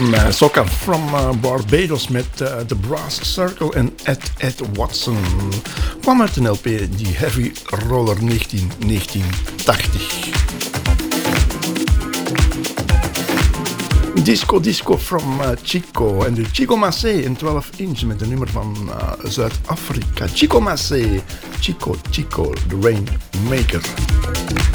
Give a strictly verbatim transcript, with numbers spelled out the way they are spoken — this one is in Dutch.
Uh, Soca from uh, Barbados met uh, The Brass Circle en Ed Ed Watson. Kwam uit een L P, die Heavy Roller negentien negentien-tachtig. Disco Disco from uh, Chico en de Chico Massé in twaalf inch met een nummer van uh, Zuid-Afrika. Chico Massé, Chico Chico, The Rainmaker.